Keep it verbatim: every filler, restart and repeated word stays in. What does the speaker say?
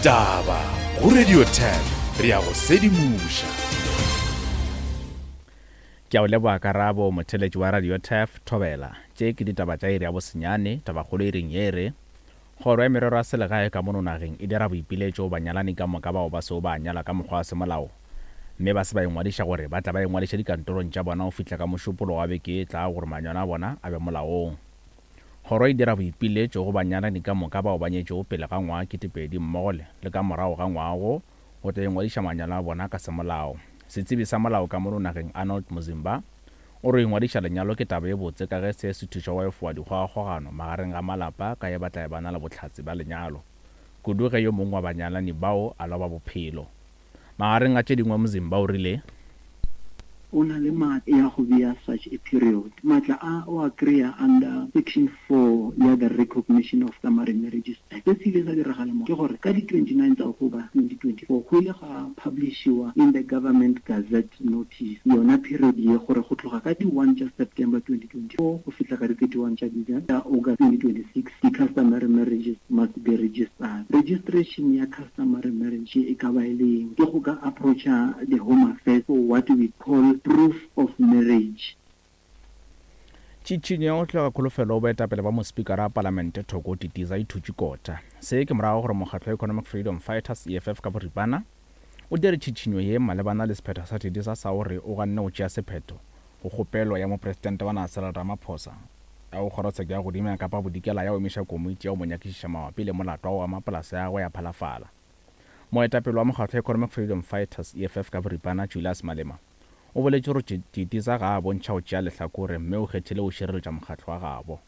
Ditaba go Radio ten re ya go sedimusha. Ke a o leboa Karabo motheletši wa Radio ten Thobela. Tše ke ditaba tša iri ya bosenyane taba kgolo iring yere. Kgoro ya merero ya selegae ka mono nageng e dira boipiletšo banyalani ka moka bao ba seo ba nyala ka mokgwa wa semolao. Mme ba se ba engwadiša gore ba tla ba engwadiša dikantorong tša bona go fihla ka mošupolo wa beke e tla gore manywana a bona a be molaong. Kgoro e dira boipiletšo go banyalani ka moka bao ba nyetšego pele ga ngwaga ketepedi mmogo le ka morago ga ngwago go tla engwadiša manyalo a bona ka semolao. Setsebi sa molao ka mono nageng Arnold Muzimba o re engwadiša lenyalo ke taba e botse ka ge se se thuša wa efoa dikgogakgogano magareng ga malapa ka e batla e bana le botlhatsi ba lenyalo kudu ge yo mongwe wa banyalani bao a loba bophelo. Magareng a tše dingwe Muzimba o rile o na le maatla ya go bea such a period. Matla a o a kry-a under section four ya the Recognition of Summary Marriages Act. Se se ile sa diragala mo ke gore ka di twenty-nine tsa October twenty twenty-four go ile ga publishiwa in the government gazette notice yona period ye gore go tloga ka di one tša September twenty twenty-four go fihla ka di thirty-one tša August twenty twenty-six the customary marriages must be registered. Registration ya customary marriage e ka ba e leng ke go ka approacha the Home Affairs for what we call proof of marriage. Tšitšhinyo o tloga kholofelo o baetapele ba mospikara wa palamente Thoko Titiza Ithutši Kota. Se ke morago gore mokgatlo Economic Freedom Fighters E F F ka boripana o dire tšitšhinyo ye malebana le sephetho sa Titiza sa gore o ganne o tšea sephetho go kgopelo ya mopresidente wa Cyril Ramaphosa ya go kgorotsheko ya godimo ya Kapa Bodikela ya o emiša komiti ya go mo nyakišiša mabapi le molato wa mapolase ya go ya phalafala. Moetapele wa mokgatlo Economic Freedom Fighters E F F ka boripana Julius Malema o boletše gore Titiza ga a bontšha go tšea lehlakore mme o kgethile o šireletša mokgatlo wa gabo.